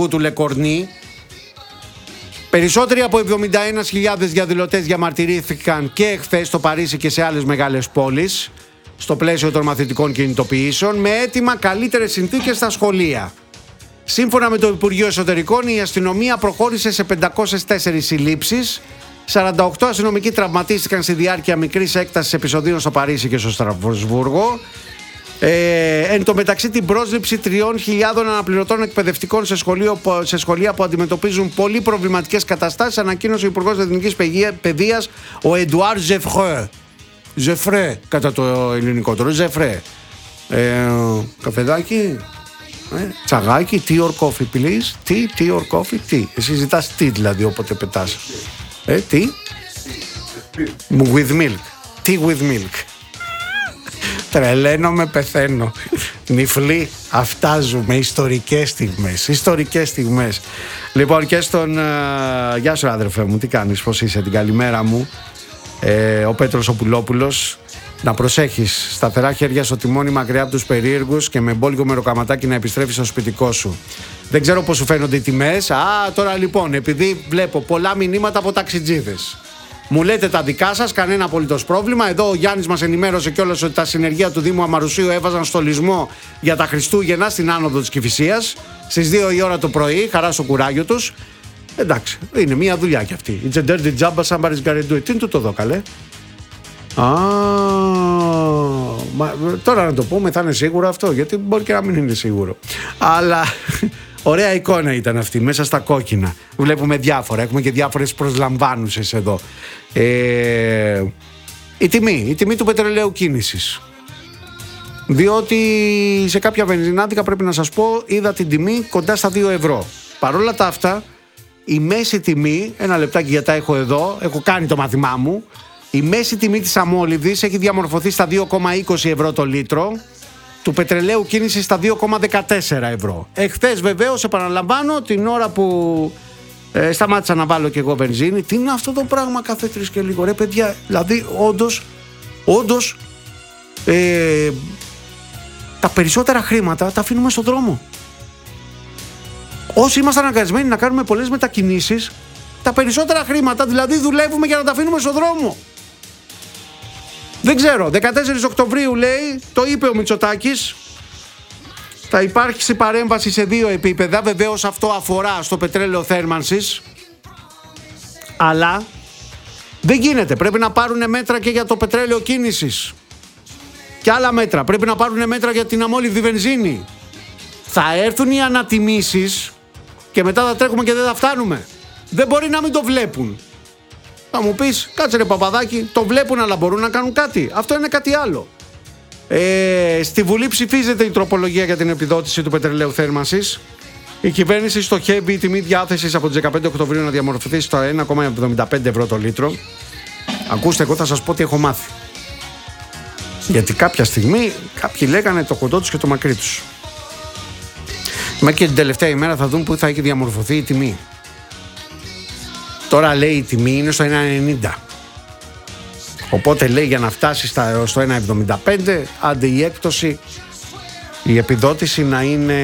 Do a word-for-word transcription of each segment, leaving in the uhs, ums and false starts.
Πρωθυπουργού του Λεκορνή. Περισσότεροι από εβδομήντα ένα χιλιάδες διαδηλωτές διαμαρτυρήθηκαν και εχθές στο Παρίσι και σε άλλες μεγάλες πόλεις στο πλαίσιο των μαθητικών κινητοποιήσεων με αίτημα καλύτερες συνθήκες στα σχολεία. Σύμφωνα με το Υπουργείο Εσωτερικών, η αστυνομία προχώρησε σε πεντακόσιες τέσσερις συλλήψεις. σαράντα οκτώ αστυνομικοί τραυματίστηκαν στη διάρκεια μικρής έκτασης επεισοδίων στο Παρίσι και στο Στρασβούργο. Ε, εν τω μεταξύ, την πρόσληψη τριών χιλιάδων αναπληρωτών εκπαιδευτικών σε, σχολείο, σε σχολεία που αντιμετωπίζουν πολύ προβληματικές καταστάσεις ανακοίνωσε ο Υπουργός Εθνικής Παιδείας, ο Εντουάρ Ζεφρέ. Ζεφρέ, κατά το ελληνικό τώρα. Ζεφρέ. Ε, καφεδάκι. Ε, τσαγάκι, tea or coffee, please. Tea, tea or coffee, tea. Εσύ ζητάς tea δηλαδή όποτε πετάς. Ε, tea. With milk. Tea with milk. Τρελαίνομαι, πεθαίνω. Νυφλή, αυτά ζούμε. Ιστορικές στιγμές. Ιστορικές στιγμές. Λοιπόν, και στον. Uh, γεια σου, άδερφε μου, τι κάνεις, πώς είσαι, την καλημέρα μου. Ε, ο Πέτρος ο Πουλόπουλος. Να προσέχεις, σταθερά χέρια στο τιμόνι, μακριά από τους περίεργους και με μπόλικο μεροκαματάκι να επιστρέφεις στο σπιτικό σου. Δεν ξέρω πώς σου φαίνονται οι τιμές. Α, τώρα λοιπόν, επειδή βλέπω πολλά μηνύματα από ταξιτζίδες. Μου λέτε τα δικά σας, κανένα απολύτως πρόβλημα. Εδώ ο Γιάννης μας ενημέρωσε κιόλας ότι τα συνεργεία του Δήμου Αμαρουσίου έβαζαν στολισμό για τα Χριστούγεννα στην άνοδο της Κηφισίας στις δύο η ώρα το πρωί, χαρά στο κουράγιο τους. Εντάξει, είναι μια δουλειά κι αυτή. It's a dirty job, but somebody's gotta do it. Τι είναι τούτο εδώ, καλέ. Α, μα, τώρα να το πούμε, θα είναι σίγουρο αυτό, γιατί μπορεί και να μην είναι σίγουρο. Αλλά ωραία εικόνα ήταν αυτή, μέσα στα κόκκινα. Βλέπουμε διάφορα, έχουμε και διάφορες προσλαμβάνουσες εδώ. Ε, η τιμή, η τιμή του πετρελαίου κίνησης. Διότι σε κάποια βενζινάδικα, πρέπει να σας πω, είδα την τιμή κοντά στα δύο ευρώ. Παρ' όλα τα αυτά, η μέση τιμή, ένα λεπτάκι γιατί τα έχω εδώ, έχω κάνει το μάθημά μου. Η μέση τιμή της αμόλυβδης έχει διαμορφωθεί στα δύο κόμμα είκοσι ευρώ το λίτρο, του πετρελαίου κίνηση στα δύο κόμμα δεκατέσσερα ευρώ. Εχθές βεβαίως, επαναλαμβάνω, την ώρα που ε, σταμάτησα να βάλω και εγώ βενζίνη, τι είναι αυτό το πράγμα κάθε τρεις και λίγο, ρε παιδιά, δηλαδή όντως, όντως, ε, τα περισσότερα χρήματα τα αφήνουμε στον δρόμο. Όσοι είμαστε αναγκασμένοι να κάνουμε πολλές μετακινήσεις, τα περισσότερα χρήματα δηλαδή δουλεύουμε για να τα αφήνουμε στον δρόμο. Δεν ξέρω, δεκατέσσερις Οκτωβρίου λέει, το είπε ο Μητσοτάκης, θα υπάρξει παρέμβαση σε δύο επίπεδα. Βεβαίως αυτό αφορά στο πετρέλαιο θέρμανσης, αλλά δεν γίνεται, πρέπει να πάρουν μέτρα και για το πετρέλαιο κίνησης και άλλα μέτρα, πρέπει να πάρουν μέτρα για την αμόλυβδη βενζίνη. Θα έρθουν οι ανατιμήσεις και μετά θα τρέχουμε και δεν θα φτάνουμε. Δεν μπορεί να μην το βλέπουν. Θα μου πεις, κάτσε ρε Παπαδάκη, το βλέπουν αλλά μπορούν να κάνουν κάτι. Αυτό είναι κάτι άλλο. Ε, στη Βουλή ψηφίζεται η τροπολογία για την επιδότηση του πετρελαίου θέρμανσης. Η κυβέρνηση στοχεύει η τιμή διάθεσης από τις δεκαπέντε Οκτωβρίου να διαμορφωθεί στο ένα κόμμα εβδομήντα πέντε ευρώ το λίτρο. Ακούστε, εγώ θα σας πω τι έχω μάθει. Γιατί κάποια στιγμή κάποιοι λέγανε το κοντό τους και το μακρύ τους. Μέχρι και την τελευταία ημέρα θα δουν που θα έχει διαμορφωθεί η τιμή. Τώρα λέει η τιμή είναι στο ένα ενενήντα. Οπότε λέει για να φτάσει στα, στο ένα εβδομήντα πέντε, άντε η έκπτωση, η επιδότηση να είναι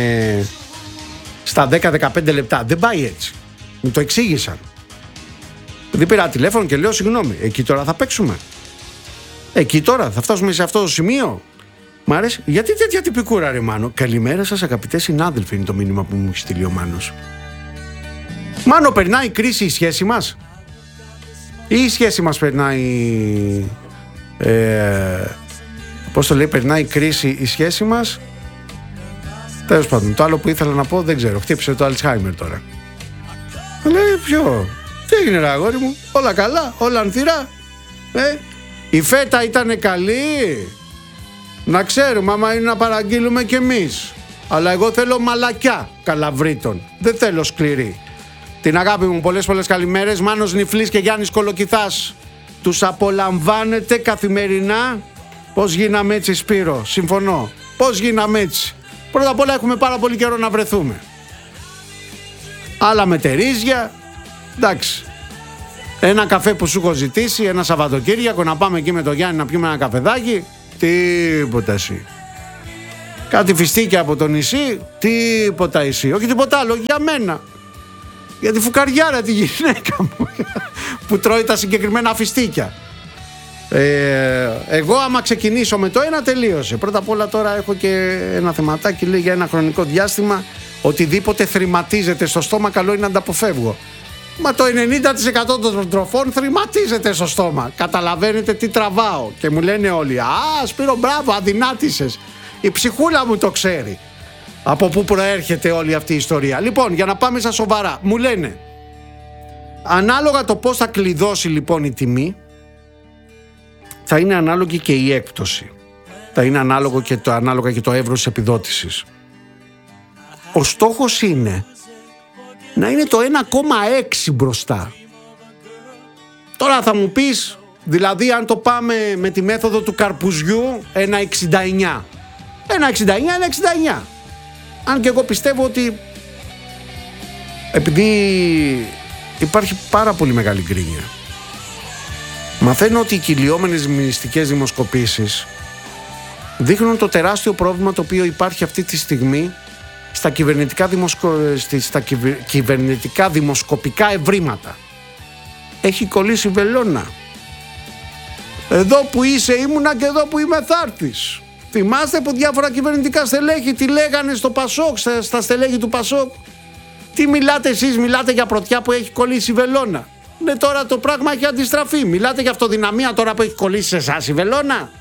στα δέκα με δεκαπέντε λεπτά. Δεν πάει έτσι. Μου το εξήγησαν. Δεν πήρα τηλέφωνο και λέω συγγνώμη, εκεί τώρα θα παίξουμε. Εκεί τώρα θα φτάσουμε σε αυτό το σημείο. Μ' αρέσει. Γιατί τέτοια τυπικούρα ρε Μάνο. Καλημέρα σας αγαπητέ συνάδελφοι, είναι το μήνυμα που μου έχει στείλει ο Μάνος. Μάνο, περνάει η κρίση η σχέση μας ή η σχέση μας περνάει ε, πώς το λέει, περνάει η κρίση η σχέση μας. Τέλος πάντων, το άλλο που ήθελα να πω δεν ξέρω, χτύπησε το Αλτσχάιμερ τώρα. Λέει ποιο, τι έγινε ρε αγόρι μου, όλα καλά, όλα ανθυρά. ε? Η φέτα ήταν καλή, να ξέρουμε άμα είναι να παραγγείλουμε κι εμείς. Αλλά εγώ θέλω μαλακιά καλαβρίτων, δεν θέλω σκληρή. Την αγάπη μου, πολλές πολλές καλημέρες. Μάνος Νυφλής και Γιάννης Κολοκυθάς. Τους απολαμβάνετε καθημερινά. Πώς γίναμε έτσι Σπύρο, συμφωνώ. Πώς γίναμε έτσι. Πρώτα απ' όλα έχουμε πάρα πολύ καιρό να βρεθούμε. Άλλα μετερίζια. Εντάξει. Ένα καφέ που σου έχω ζητήσει, ένα Σαββατοκύριακο, να πάμε εκεί με τον Γιάννη να πιούμε ένα καφεδάκι. Τίποτα εσύ. Κάτι φιστίκια από το νησί, τίποτα εσύ, όχι τίποτα άλλο, για μένα. Για τη φουκαριάρα τη γυναίκα μου που τρώει τα συγκεκριμένα φιστίκια. Ε, εγώ άμα ξεκινήσω με το ένα, τελείωσε. Πρώτα απ' όλα τώρα έχω και ένα θεματάκι, λέει για ένα χρονικό διάστημα οτιδήποτε θρηματίζεται στο στόμα καλό είναι να τα αποφεύγω. Μα το ενενήντα τοις εκατό των τροφών θρηματίζεται στο στόμα. Καταλαβαίνετε τι τραβάω. Και μου λένε όλοι, α, Σπύρο, μπράβο, αδυνάτησες. Η ψυχούλα μου το ξέρει από πού προέρχεται όλη αυτή η ιστορία. Λοιπόν, για να πάμε στα σοβαρά, μου λένε ανάλογα το πώς θα κλειδώσει λοιπόν η τιμή, θα είναι ανάλογη και η έκπτωση. Θα είναι ανάλογο και το, ανάλογα και το εύρος της επιδότησης. Ο στόχος είναι να είναι το ένα κόμμα έξι μπροστά. Τώρα θα μου πεις, δηλαδή αν το πάμε με τη μέθοδο του καρπουζιού, ένα εξήντα εννιά. Ένα εξήντα εννιά, ένα εξήντα εννιά. Αν και εγώ πιστεύω ότι επειδή υπάρχει πάρα πολύ μεγάλη γκρίνια, μαθαίνω ότι οι κυλιόμενες μυστικές δημοσκοπήσεις δείχνουν το τεράστιο πρόβλημα το οποίο υπάρχει αυτή τη στιγμή στα κυβερνητικά, δημοσκο... στα κυβε... κυβερνητικά δημοσκοπικά ευρήματα. Έχει κολλήσει βελόνα. Εδώ που είσαι ήμουνα και εδώ που είμαι θα έρθεις. Θυμάστε που διάφορα κυβερνητικά στελέχη τι λέγανε στο Πασόκ, στα στελέχη του Πασόκ. Τι μιλάτε εσείς, μιλάτε για πρωτιά που έχει κολλήσει βελόνα. Ναι, τώρα το πράγμα έχει αντιστραφεί. Μιλάτε για αυτοδυναμία τώρα που έχει κολλήσει σε εσάς η βελόνα.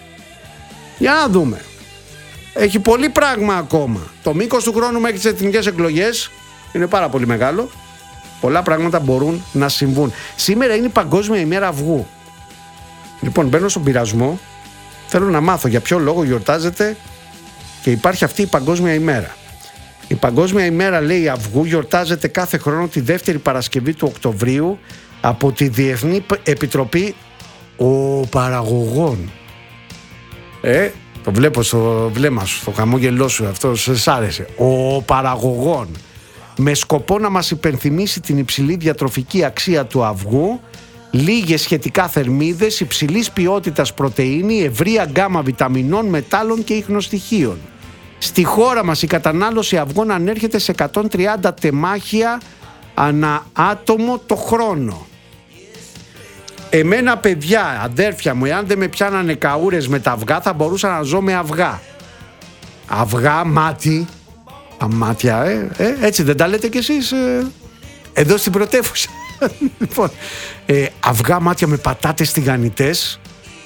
Για να δούμε. Έχει πολύ πράγμα ακόμα. Το μήκος του χρόνου μέχρι τις εθνικές εκλογές είναι πάρα πολύ μεγάλο. Πολλά πράγματα μπορούν να συμβούν. Σήμερα είναι η Παγκόσμια ημέρα αυγού. Λοιπόν, μπαίνω στον πειρασμό. Θέλω να μάθω για ποιο λόγο γιορτάζεται και υπάρχει αυτή η Παγκόσμια ημέρα. Η Παγκόσμια ημέρα, λέει, αυγού γιορτάζεται κάθε χρόνο τη δεύτερη Παρασκευή του Οκτωβρίου από τη Διεθνή Επιτροπή Παραγωγών. Ε, το βλέπω στο βλέμμα σου, στο χαμόγελό σου, αυτό σας άρεσε. Ο παραγωγών. Με σκοπό να μας υπενθυμίσει την υψηλή διατροφική αξία του αυγού, λίγες σχετικά θερμίδες, υψηλής ποιότητας πρωτεΐνη, ευρεία γκάμα βιταμινών, μετάλλων και ιχνοστοιχείων. Στη χώρα μας η κατανάλωση αυγών ανέρχεται σε εκατόν τριάντα τεμάχια ανά άτομο το χρόνο. Εμένα, παιδιά, αδέρφια μου, εάν δεν με πιάνανε καούρες με τα αυγά, θα μπορούσα να ζω με αυγά. Αυγά, μάτι. Αμάτια, ε, ε, έτσι δεν τα λέτε κι εσείς ε, εδώ στην πρωτεύουσα. Λοιπόν, ε, αυγά, μάτια με πατάτες τηγανιτές.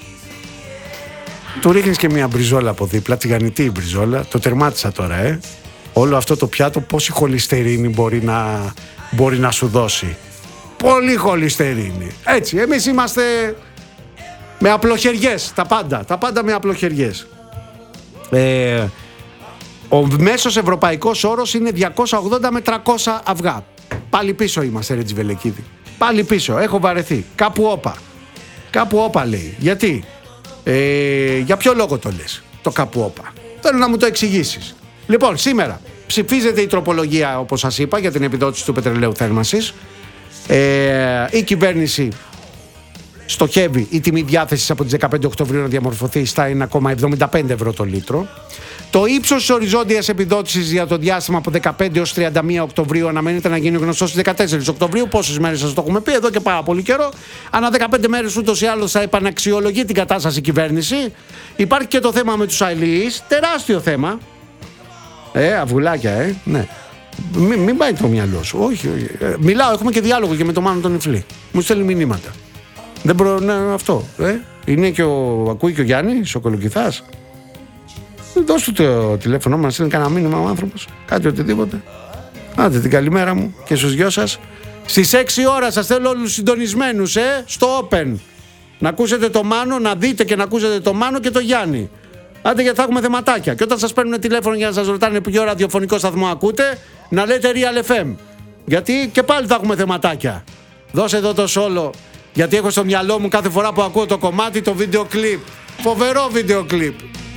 Του ρίχνεις και μια μπριζόλα από δίπλα, τηγανιτή η μπριζόλα. Το τερμάτισα τώρα, ε. Όλο αυτό το πιάτο πόση χολυστερίνη μπορεί να, μπορεί να σου δώσει. Πολύ χολυστερίνη. Έτσι, εμείς είμαστε με απλοχεριές, τα πάντα, τα πάντα με απλοχεριές. Ε, ο μέσος ευρωπαϊκός όρος είναι διακόσια ογδόντα με τριακόσια αυγά. Πάλι πίσω είμαστε, ρε Τζιβελεκίδη. Πάλι πίσω, έχω βαρεθεί. Κάπου όπα. Κάπου όπα λέει. Γιατί, ε, για ποιο λόγο το λες, το κάπου όπα. Θέλω να μου το εξηγήσεις. Λοιπόν, σήμερα ψηφίζεται η τροπολογία, όπως σας είπα, για την επιδότηση του πετρελαίου θέρμανσης. Ε, η κυβέρνηση στοχεύει η τιμή διάθεσης από τις δεκαπέντε Οκτωβρίου να διαμορφωθεί στα ένα κόμμα εβδομήντα πέντε ευρώ το λίτρο. Το ύψος της οριζόντιας επιδότησης για το διάστημα από δεκαπέντε έως τριάντα μία Οκτωβρίου αναμένεται να γίνει γνωστό στις δεκατέσσερις Οκτωβρίου. Πόσες μέρες σας το έχουμε πει εδώ και πάρα πολύ καιρό. Ανά δεκαπέντε μέρες ούτως ή άλλως θα επαναξιολογεί την κατάσταση η κυβέρνηση. Υπάρχει και το θέμα με τους αλληλείς. Τεράστιο θέμα. Ε, αυγουλάκια, ε, ναι. Μην, μην πάει το μυαλό σου. Όχι, όχι. Ε, μιλάω, έχουμε και διάλογο και με τον Μάνο τον Ιφλή. Μου στέλνει μηνύματα. Δεν μπορώ, ναι, αυτό. Ε. Είναι και ο, ακούει και ο Γιάννης, ο κολοκυθάς. Δώσ' του το τηλέφωνο μας, στέλνει κανένα μήνυμα ο άνθρωπος. Κάτι οτιδήποτε. Άντε την καλημέρα μου και στους δυο σας. Στις έξι ώρα σας θέλω όλους συντονισμένους, ε, στο Open. Να ακούσετε το Μάνο, να δείτε και να ακούσετε το Μάνο και το Γιάννη. Άντε, γιατί θα έχουμε θεματάκια. Και όταν σας παίρνουν τηλέφωνο για να σας ρωτάνε ποιο ραδιοφωνικό σταθμό ακούτε, να λέτε Real εφ εμ. Γιατί και πάλι θα έχουμε θεματάκια. Δώσε εδώ το σόλο, γιατί έχω στο μυαλό μου κάθε φορά που ακούω το κομμάτι το βίντεο κλιπ. Φοβερό βίντεο κλιπ.